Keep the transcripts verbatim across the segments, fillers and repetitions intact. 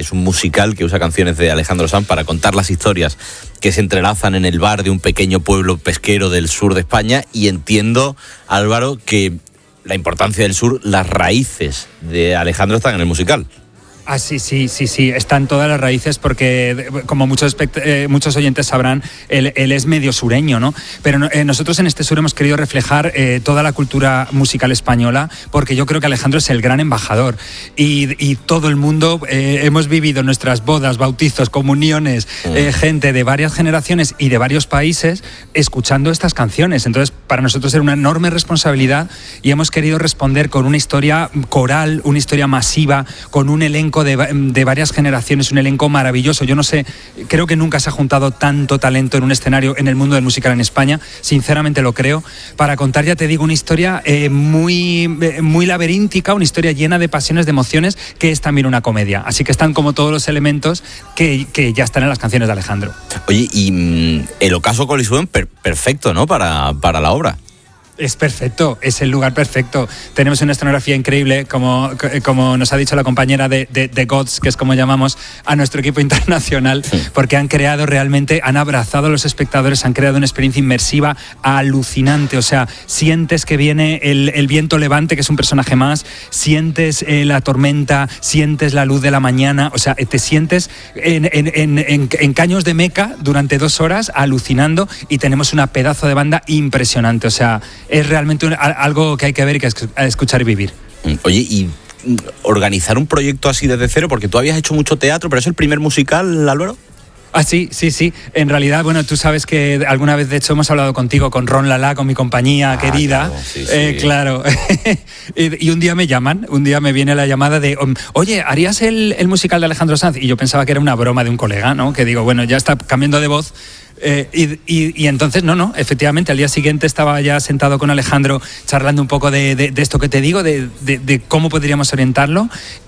que es un musical que usa canciones de Alejandro Sanz para contar las historias que se entrelazan en el bar de un pequeño pueblo pesquero del sur de España. Y entiendo, Álvaro, que la importancia del sur, las raíces de Alejandro están en el musical. Ah, sí, sí, sí, sí, están todas las raíces porque, como muchos, eh, muchos oyentes sabrán, él, él es medio sureño, ¿no? Pero eh, nosotros en este sur hemos querido reflejar eh, toda la cultura musical española, porque yo creo que Alejandro es el gran embajador y, y todo el mundo eh, hemos vivido nuestras bodas, bautizos, comuniones, eh, gente de varias generaciones y de varios países escuchando estas canciones. Entonces, para nosotros era una enorme responsabilidad y hemos querido responder con una historia coral, una historia masiva, con un elenco De, de varias generaciones, un elenco maravilloso. Yo no sé, creo que nunca se ha juntado tanto talento en un escenario en el mundo del musical en España, sinceramente lo creo, para contar, ya te digo, una historia eh, muy, muy laberíntica, una historia llena de pasiones, de emociones, que es también una comedia. Así que están como todos los elementos que, que ya están en las canciones de Alejandro. Oye, y mmm, el Ocaso Coliseum, per- perfecto, ¿no?, para, para la obra. Es perfecto, es el lugar perfecto. Tenemos una escenografía increíble, como, como nos ha dicho la compañera de, de, de Gods, que es como llamamos a nuestro equipo internacional, sí. Porque han creado realmente, han abrazado a los espectadores, han creado una experiencia inmersiva alucinante. O sea, sientes que viene el, el viento levante, que es un personaje más, sientes eh, la tormenta, sientes la luz de la mañana, o sea, te sientes en, en, en, en, en Caños de Meca durante dos horas alucinando, y tenemos una pedazo de banda impresionante. O sea, es realmente un, algo que hay que ver y que escuchar y vivir. Oye, y organizar un proyecto así desde cero, porque tú habías hecho mucho teatro, pero ¿es el primer musical, Álvaro? Ah, sí, sí, sí. En realidad, bueno, tú sabes que alguna vez, de hecho, hemos hablado contigo, con Ron Lala, con mi compañía ah, querida. Claro, sí, sí. Eh, claro. y, y un día me llaman, un día me viene la llamada de, oye, ¿harías el, el musical de Alejandro Sanz? Y yo pensaba que era una broma de un colega, ¿no? Que digo, bueno, ya está cambiando de voz. Eh, y, y, y entonces, no, no, efectivamente, al día siguiente estaba ya sentado con Alejandro charlando un poco de, de, de esto que te digo, de, de, de cómo podríamos orientarlo,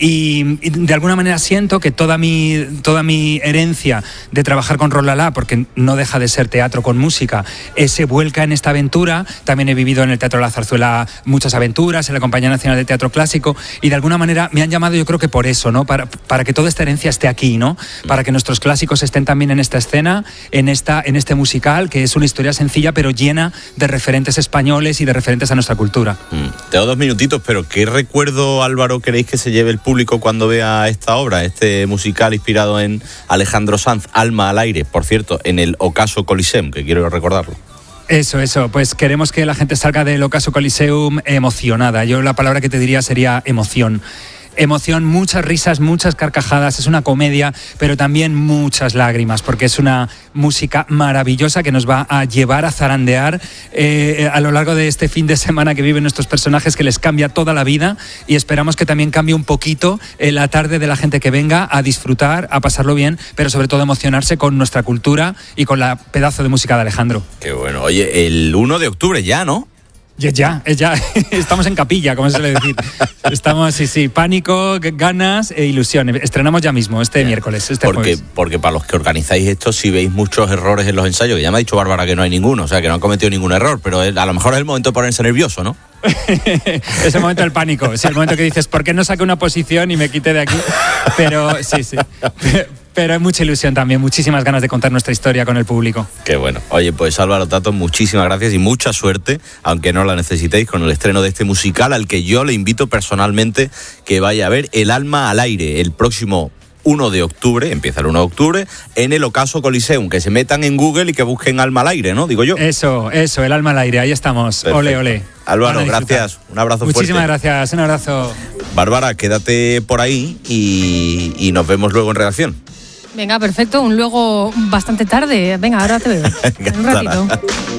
y, y de alguna manera siento que toda mi, toda mi herencia de trabajar con Ron Lala, porque no deja de ser teatro con música, eh, se vuelca en esta aventura. También he vivido en el Teatro La Zarzuela muchas aventuras, en la Compañía Nacional de Teatro Clásico, y de alguna manera me han llamado, yo creo que por eso, ¿no? Para, para que toda esta herencia esté aquí, ¿no? Para que nuestros clásicos estén también en esta escena, en esta en este musical, que es una historia sencilla pero llena de referentes españoles y de referentes a nuestra cultura. Mm. Te doy dos minutitos, pero ¿qué recuerdo, Álvaro, queréis que se lleve el público cuando vea esta obra, este musical inspirado en Alejandro Sanz, Alma al aire, por cierto, en el Ocaso Coliseum, que quiero recordarlo? Eso, eso, pues queremos que la gente salga del Ocaso Coliseum emocionada. Yo la palabra que te diría sería emoción. Emoción, muchas risas, muchas carcajadas, es una comedia, pero también muchas lágrimas, porque es una música maravillosa que nos va a llevar a zarandear eh, a lo largo de este fin de semana que viven nuestros personajes, que les cambia toda la vida, y esperamos que también cambie un poquito eh, la tarde de la gente que venga a disfrutar, a pasarlo bien, pero sobre todo emocionarse con nuestra cultura y con la pedazo de música de Alejandro. Qué bueno. Oye, el uno de octubre ya, ¿no? Ya, ya, ya, estamos en capilla, como se suele decir. Estamos, sí, sí, pánico, ganas e ilusión. Estrenamos ya mismo, este Bien. miércoles, este porque, jueves. Porque para los que organizáis esto, si veis muchos errores en los ensayos, que ya me ha dicho Bárbara que no hay ninguno, o sea, que no han cometido ningún error, pero a lo mejor es el momento de ponerse nervioso, ¿no? Es el momento del pánico, es el momento que dices, ¿por qué no saqué una posición y me quité de aquí? Pero sí, sí. Pero hay mucha ilusión también, muchísimas ganas de contar nuestra historia con el público. Qué bueno. Oye, pues Álvaro Tato, muchísimas gracias y mucha suerte, aunque no la necesitéis, con el estreno de este musical, al que yo le invito personalmente que vaya a ver, El alma al aire, el próximo uno de octubre, empieza el uno de octubre, en el Ocaso Coliseum. Que se metan en Google y que busquen Alma al aire, ¿no? Digo yo. Eso, eso, El alma al aire, ahí estamos. Perfecto. Ole, ole. Álvaro, gracias. Un abrazo fuerte. Muchísimas gracias, un abrazo. Bárbara, quédate por ahí y, y nos vemos luego en redacción. Venga, perfecto. Un luego bastante tarde. Venga, ahora te veo. En un ratito.